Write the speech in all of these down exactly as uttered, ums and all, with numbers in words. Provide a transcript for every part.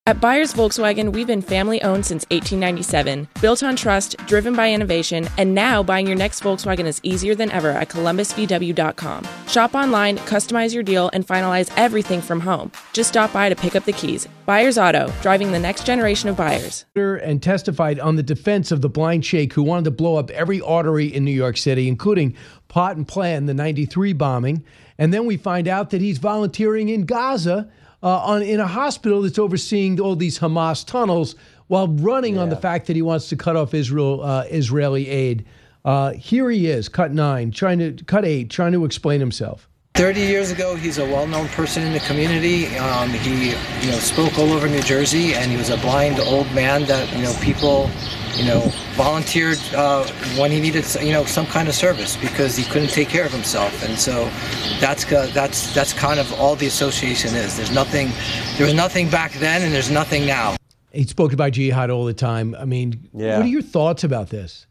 At Byers Volkswagen, we've been family-owned since eighteen ninety-seven, built on trust, driven by innovation, and now buying your next Volkswagen is easier than ever at Columbus V W dot com. Shop online, customize your deal, and finalize everything from home. Just stop by to pick up the keys. Byers Auto, driving the next generation of buyers. And testified on the defense of the blind sheikh who wanted to blow up every artery in New York City, including plot and plan the ninety-three bombing. And then we find out that he's volunteering in Gaza uh, on in a hospital that's overseeing all these Hamas tunnels while running yeah. on the fact that he wants to cut off Israel uh, Israeli aid. Uh, here he is, cut nine, trying to cut eight, trying to explain himself. thirty years ago, he's a well-known person in the community. Um, he, you know, spoke all over New Jersey, and he was a blind old man that, you know, people, you know, volunteered uh, when he needed, you know, some kind of service because he couldn't take care of himself. And so that's uh, that's that's kind of all the association is. There's nothing, there was nothing back then, and there's nothing now. He spoke about jihad all the time. I mean, yeah. what are your thoughts about this?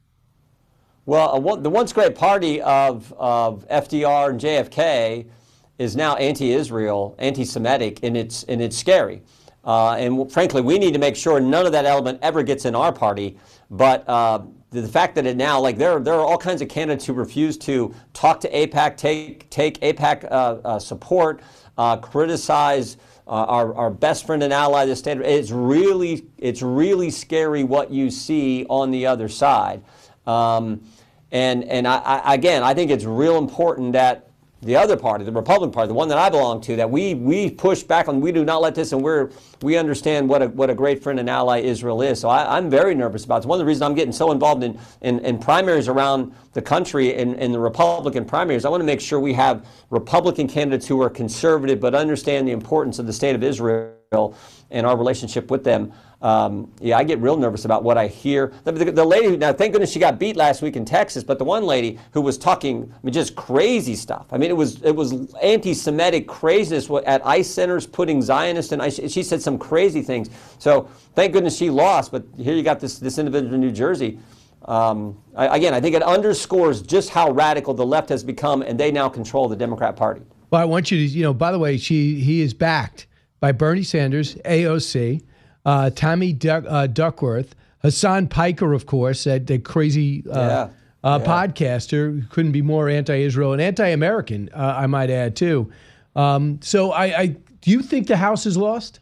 Well, uh, one, the once great party of, of F D R and J F K is now anti-Israel, anti-Semitic, and it's, and it's scary. Uh, and frankly, we need to make sure none of that element ever gets in our party. But uh, the, the fact that it now, like there, there are all kinds of candidates who refuse to talk to AIPAC, take, take AIPAC uh, uh, support, uh, criticize uh, our, our best friend and ally, the state. It's really, it's really scary what you see on the other side. Um, And and I, I, again, I think it's real important that the other party, the Republican Party, the one that I belong to, that we we push back on. We do not let this, and we're we understand what a what a great friend and ally Israel is. So I, I'm very nervous about it. It's one of the reasons I'm getting so involved in in, in primaries around the country in, in the Republican primaries. I want to make sure we have Republican candidates who are conservative but understand the importance of the state of Israel and our relationship with them. Um, yeah, I get real nervous about what I hear. The, the, the lady, now thank goodness she got beat last week in Texas, but the one lady who was talking, I mean, just crazy stuff. I mean, it was it was anti-Semitic craziness at ICE centers, putting Zionists in ICE. She said some crazy things. So thank goodness she lost, but here you got this, this individual in New Jersey. Um, I, again, I think it underscores just how radical the left has become, and they now control the Democrat Party. Well, I want you to, you know, by the way, she he is backed by Bernie Sanders, A O C, Uh, Tammy Duck, uh, Duckworth, Hassan Piker, of course, that the crazy uh, yeah. Uh, yeah. podcaster who couldn't be more anti-Israel and anti-American, uh, I might add, too. Um, so I, I do you think the House is lost?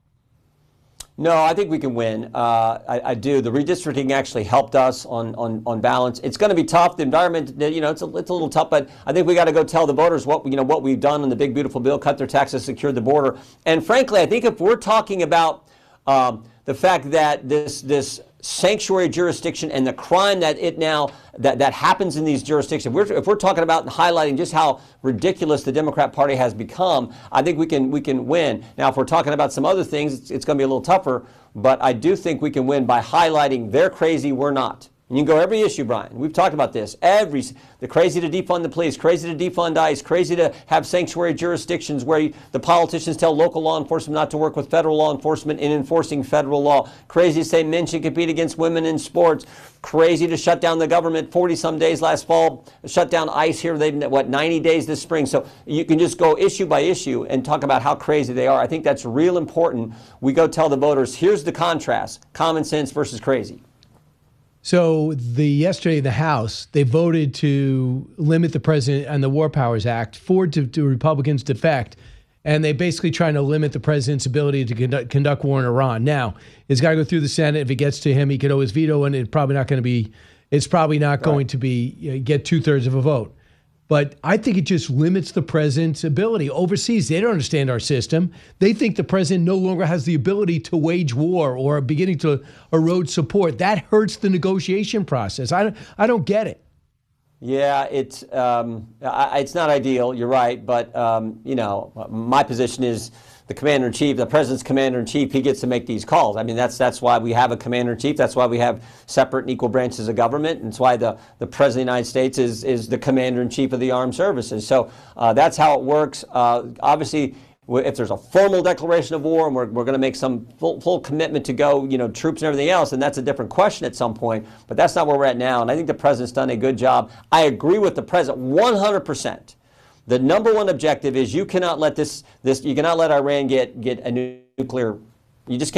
No, I think we can win. Uh, I, I do. The redistricting actually helped us on, on, on balance. It's going to be tough. The environment, you know, it's a, it's a little tough, but I think we got to go tell the voters what, you know, what we've done in the big, beautiful bill, cut their taxes, secure the border. And frankly, I think if we're talking about Um, the fact that this this sanctuary jurisdiction and the crime that it now that, that happens in these jurisdictions, if we're, if we're talking about highlighting just how ridiculous the Democrat Party has become, I think we can we can win. Now, if we're talking about some other things, it's, it's going to be a little tougher, but I do think we can win by highlighting they're crazy, we're not. And you can go every issue, Brian. We've talked about this. Every the crazy to defund the police, crazy to defund ICE, crazy to have sanctuary jurisdictions where you, the politicians tell local law enforcement not to work with federal law enforcement in enforcing federal law. Crazy to say men should compete against women in sports. Crazy to shut down the government forty some days last fall. Shut down ICE here. They've what ninety days this spring. So you can just go issue by issue and talk about how crazy they are. I think that's real important. We go tell the voters, here's the contrast: common sense versus crazy. So the yesterday in the House, they voted to limit the president and the War Powers Act. Four to, to Republicans defect, and they basically trying to limit the president's ability to conduct, conduct war in Iran. Now, it's got to go through the Senate. If it gets to him, he could always veto, and it's probably not going to be. It's probably not right. going to be you know, get two thirds of a vote. But I think it just limits the president's ability. Overseas, they don't understand our system. They think the president no longer has the ability to wage war or are beginning to erode support. That hurts the negotiation process. I don't, I don't get it. Yeah, it's um, I, it's not ideal. You're right, but um, you know, my position is the commander-in-chief, the president's commander-in-chief, he gets to make these calls. I mean, that's that's why we have a commander-in-chief. That's why we have separate and equal branches of government. And it's why the, the president of the United States is, is the commander-in-chief of the armed services. So uh, that's how it works. Uh, obviously, if there's a formal declaration of war and we're, we're going to make some full, full commitment to go, you know, troops and everything else, and that's a different question at some point. But that's not where we're at now. And I think the president's done a good job. I agree with the president one hundred percent. The number one objective is you cannot let this, this you cannot let Iran get, get a nuclear, you just can't.